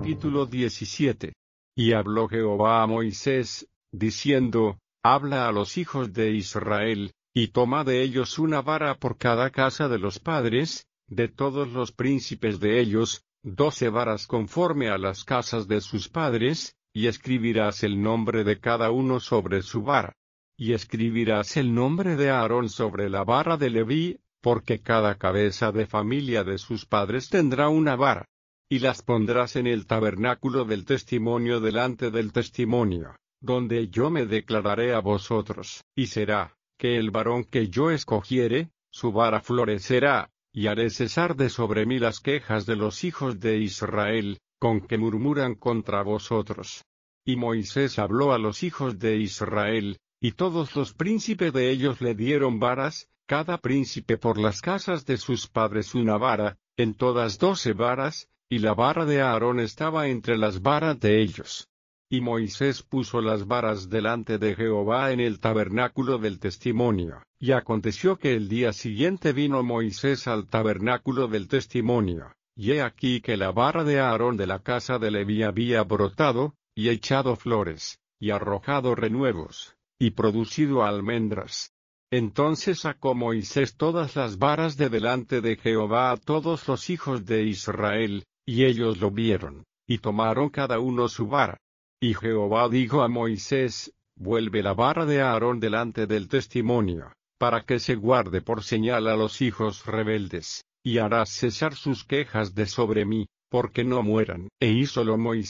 Capítulo 17. Y habló Jehová a Moisés, diciendo, habla a los hijos de Israel, y toma de ellos una vara por cada casa de los padres, de todos los príncipes de ellos, 12 varas conforme a las casas de sus padres, y escribirás el nombre de cada uno sobre su vara. Y escribirás el nombre de Aarón sobre la vara de Leví, porque cada cabeza de familia de sus padres tendrá una vara. Y las pondrás en el tabernáculo del testimonio delante del testimonio, donde yo me declararé a vosotros. Y será, que el varón que yo escogiere, su vara florecerá, y haré cesar de sobre mí las quejas de los hijos de Israel, con que murmuran contra vosotros. Y Moisés habló a los hijos de Israel, y todos los príncipes de ellos le dieron varas, cada príncipe por las casas de sus padres una vara, en todas 12 varas, y la vara de Aarón estaba entre las varas de ellos. Y Moisés puso las varas delante de Jehová en el tabernáculo del testimonio. Y aconteció que el día siguiente vino Moisés al tabernáculo del testimonio, y he aquí que la vara de Aarón de la casa de Leví había brotado, y echado flores, y arrojado renuevos, y producido almendras. Entonces sacó Moisés todas las varas de delante de Jehová a todos los hijos de Israel, y ellos lo vieron, y tomaron cada uno su vara. Y Jehová dijo a Moisés, vuelve la vara de Aarón delante del testimonio, para que se guarde por señal a los hijos rebeldes, y harás cesar sus quejas de sobre mí, porque no mueran. E hízolo Moisés.